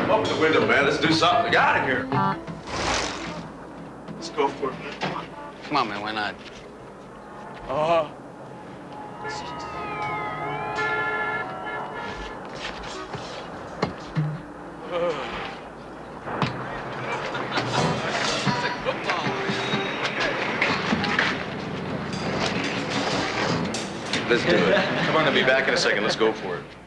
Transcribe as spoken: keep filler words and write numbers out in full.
man. Open the window, man. Let's do something. Get out of here. Let's go for it, man. Come on. Come on, man. Why not? Uh-huh. Let's do it. Come on, I'll be back in a second. Let's go for it.